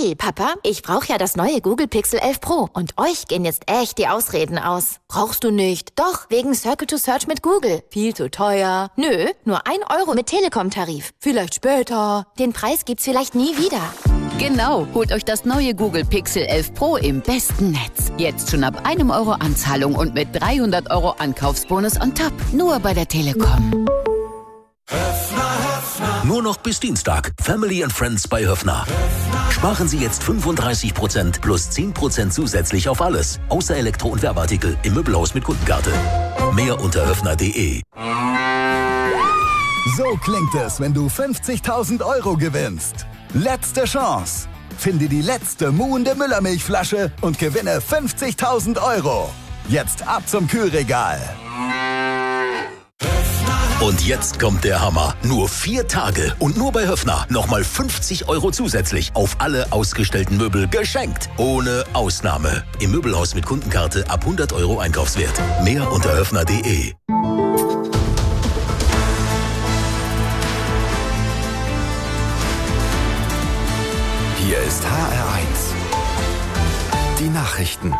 Hey, Papa, ich brauche ja das neue Google Pixel 11 Pro. Und euch gehen jetzt echt die Ausreden aus. Brauchst du nicht? Doch, wegen Circle to Search mit Google. Viel zu teuer. Nö, nur 1 Euro mit Telekom-Tarif. Vielleicht später. Den Preis gibt's vielleicht nie wieder. Genau, holt euch das neue Google Pixel 11 Pro im besten Netz. Jetzt schon ab 1 Euro Anzahlung und mit 300 Euro Ankaufsbonus on top. Nur bei der Telekom. Nur noch bis Dienstag. Family and Friends bei Höffner. Sparen Sie jetzt 35% plus 10% zusätzlich auf alles. Außer Elektro- und Werbeartikel im Möbelhaus mit Kundenkarte. Mehr unter höffner.de. So klingt es, wenn du 50.000 Euro gewinnst. Letzte Chance. Finde die letzte muhende Müllermilchflasche und gewinne 50.000 Euro. Jetzt ab zum Kühlregal. Und jetzt kommt der Hammer. Nur 4 Tage und nur bei Höffner nochmal 50 Euro zusätzlich auf alle ausgestellten Möbel geschenkt. Ohne Ausnahme. Im Möbelhaus mit Kundenkarte ab 100 Euro Einkaufswert. Mehr unter höffner.de. Hier ist HR1. Die Nachrichten.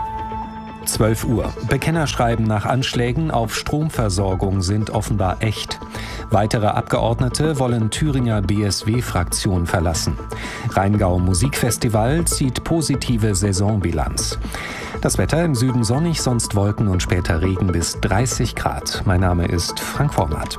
12 Uhr. Bekennerschreiben nach Anschlägen auf Stromversorgung sind offenbar echt. Weitere Abgeordnete wollen Thüringer BSW-Fraktion verlassen. Rheingau Musikfestival zieht positive Saisonbilanz. Das Wetter im Süden sonnig, sonst Wolken und später Regen bis 30 Grad. Mein Name ist Frank Vormath.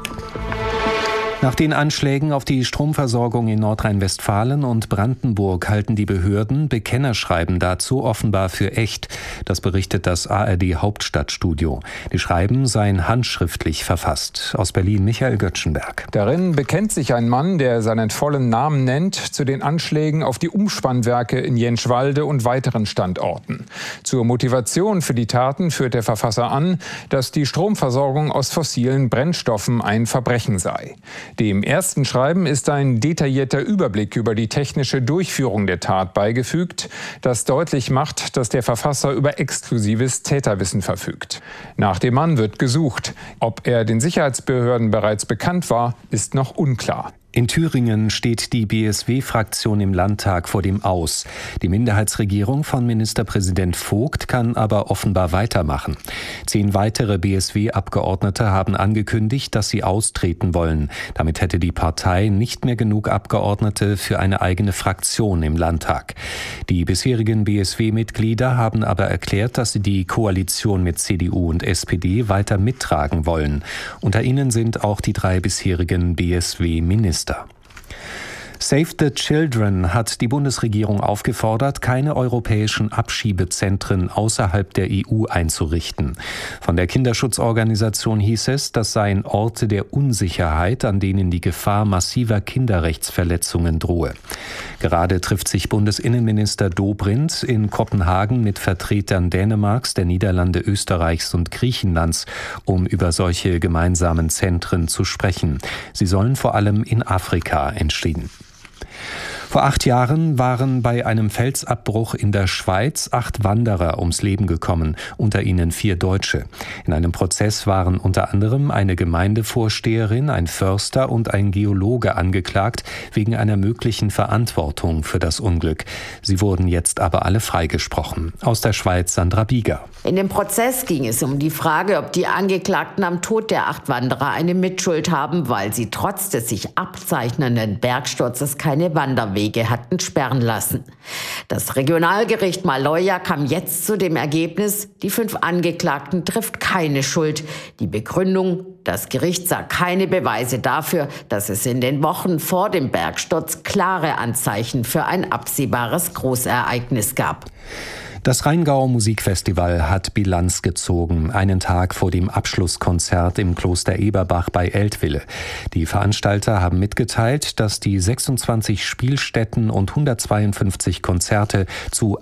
Nach den Anschlägen auf die Stromversorgung in Nordrhein-Westfalen und Brandenburg halten die Behörden Bekennerschreiben dazu offenbar für echt. Das berichtet das ARD-Hauptstadtstudio. Die Schreiben seien handschriftlich verfasst. Aus Berlin Michael Göttschenberg. Darin bekennt sich ein Mann, der seinen vollen Namen nennt, zu den Anschlägen auf die Umspannwerke in Jentschwalde und weiteren Standorten. Zur Motivation für die Taten führt der Verfasser an, dass die Stromversorgung aus fossilen Brennstoffen ein Verbrechen sei. Dem ersten Schreiben ist ein detaillierter Überblick über die technische Durchführung der Tat beigefügt, das deutlich macht, dass der Verfasser über exklusives Täterwissen verfügt. Nach dem Mann wird gesucht. Ob er den Sicherheitsbehörden bereits bekannt war, ist noch unklar. In Thüringen steht die BSW-Fraktion im Landtag vor dem Aus. Die Minderheitsregierung von Ministerpräsident Vogt kann aber offenbar weitermachen. 10 weitere BSW-Abgeordnete haben angekündigt, dass sie austreten wollen. Damit hätte die Partei nicht mehr genug Abgeordnete für eine eigene Fraktion im Landtag. Die bisherigen BSW-Mitglieder haben aber erklärt, dass sie die Koalition mit CDU und SPD weiter mittragen wollen. Unter ihnen sind auch die 3 bisherigen BSW-Minister. Save the Children hat die Bundesregierung aufgefordert, keine europäischen Abschiebezentren außerhalb der EU einzurichten. Von der Kinderschutzorganisation hieß es, das seien Orte der Unsicherheit, an denen die Gefahr massiver Kinderrechtsverletzungen drohe. Gerade trifft sich Bundesinnenminister Dobrindt in Kopenhagen mit Vertretern Dänemarks, der Niederlande, Österreichs und Griechenlands, um über solche gemeinsamen Zentren zu sprechen. Sie sollen vor allem in Afrika entstehen. Vor 8 Jahren waren bei einem Felsabbruch in der Schweiz 8 Wanderer ums Leben gekommen, unter ihnen 4 Deutsche. In einem Prozess waren unter anderem eine Gemeindevorsteherin, ein Förster und ein Geologe angeklagt wegen einer möglichen Verantwortung für das Unglück. Sie wurden jetzt aber alle freigesprochen. Aus der Schweiz Sandra Bieger. In dem Prozess ging es um die Frage, ob die Angeklagten am Tod der 8 Wanderer eine Mitschuld haben, weil sie trotz des sich abzeichnenden Bergsturzes keine Wanderwege hatten sperren lassen. Das Regionalgericht Maloja kam jetzt zu dem Ergebnis, die 5 Angeklagten trifft keine Schuld. Die Begründung: Das Gericht sah keine Beweise dafür, dass es in den Wochen vor dem Bergsturz klare Anzeichen für ein absehbares Großereignis gab. Das Rheingau Musikfestival hat Bilanz gezogen, einen Tag vor dem Abschlusskonzert im Kloster Eberbach bei Eltville. Die Veranstalter haben mitgeteilt, dass die 26 Spielstätten und 152 Konzerte zu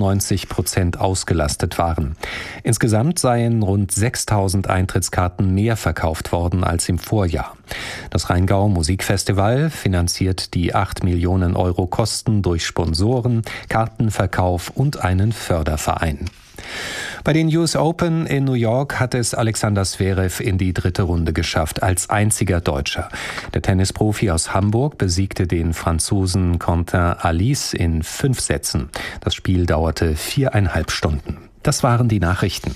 91% ausgelastet waren. Insgesamt seien rund 6.000 Eintrittskarten mehr verkauft worden als im Vorjahr. Das Rheingau Musikfestival finanziert die 8 Millionen Euro Kosten durch Sponsoren, Kartenverkauf und einen Förderverein. Bei den US Open in New York hat es Alexander Zverev in die 3. Runde geschafft, als einziger Deutscher. Der Tennisprofi aus Hamburg besiegte den Franzosen Quentin Alice in 5 Sätzen. Das Spiel dauerte 4,5 Stunden. Das waren die Nachrichten.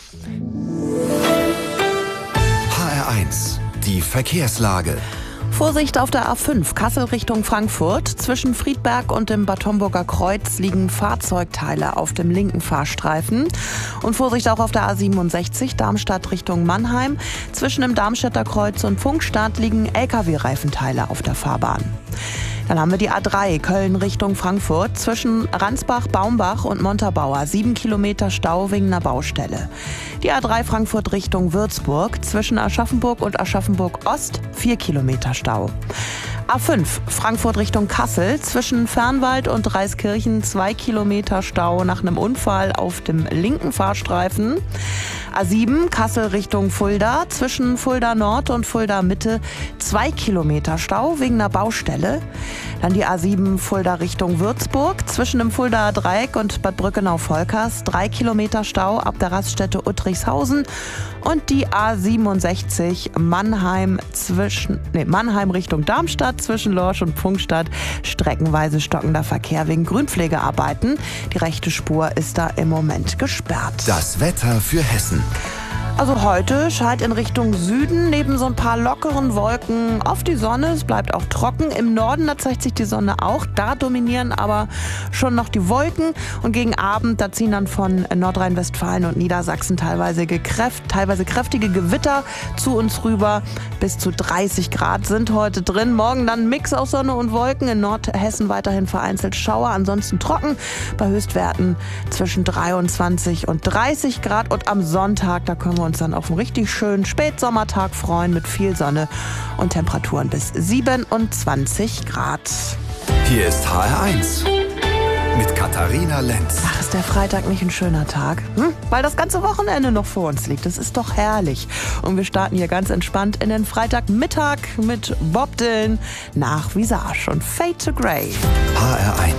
HR1, die Verkehrslage. Vorsicht auf der A5 Kassel Richtung Frankfurt. Zwischen Friedberg und dem Bad Homburger Kreuz liegen Fahrzeugteile auf dem linken Fahrstreifen. Und Vorsicht auch auf der A67 Darmstadt Richtung Mannheim. Zwischen dem Darmstädter Kreuz und Pfungstadt liegen Lkw-Reifenteile auf der Fahrbahn. Dann haben wir die A3 Köln Richtung Frankfurt. Zwischen Ransbach, Baumbach und Montabaur 7 Kilometer Stau wegen einer Baustelle. Die A3 Frankfurt Richtung Würzburg. Zwischen Aschaffenburg und Aschaffenburg Ost 4 Kilometer Stau. A5 Frankfurt Richtung Kassel. Zwischen Fernwald und Reiskirchen 2 Kilometer Stau nach einem Unfall auf dem linken Fahrstreifen. A7 Kassel Richtung Fulda. Zwischen Fulda Nord und Fulda Mitte 2 Kilometer Stau wegen einer Baustelle. Dann die A7 Fulda Richtung Würzburg. Zwischen dem Fuldaer Dreieck und Bad Brückenau-Volkers 3 Kilometer Stau ab der Raststätte Uttrichshausen. Und die A67 Mannheim Richtung Darmstadt zwischen Lorsch und Pfungstadt. Streckenweise stockender Verkehr wegen Grünpflegearbeiten. Die rechte Spur ist da im Moment gesperrt. Das Wetter für Hessen. Also heute scheint in Richtung Süden neben so ein paar lockeren Wolken oft die Sonne. Es bleibt auch trocken. Im Norden, da zeigt sich die Sonne auch. Da dominieren aber schon noch die Wolken. Und gegen Abend, da ziehen dann von Nordrhein-Westfalen und Niedersachsen teilweise kräftige Gewitter zu uns rüber. Bis zu 30 Grad sind heute drin. Morgen dann ein Mix aus Sonne und Wolken. In Nordhessen weiterhin vereinzelt Schauer, ansonsten trocken. Bei Höchstwerten zwischen 23 und 30 Grad. Und am Sonntag, da können wir uns dann auf einen richtig schönen Spätsommertag freuen mit viel Sonne und Temperaturen bis 27 Grad. Hier ist HR1 mit Katharina Lenz. Ach, ist der Freitag nicht ein schöner Tag? Weil das ganze Wochenende noch vor uns liegt. Das ist doch herrlich. Und wir starten hier ganz entspannt in den Freitagmittag mit Bob Dylan nach Visage und Fade to Grey. HR1.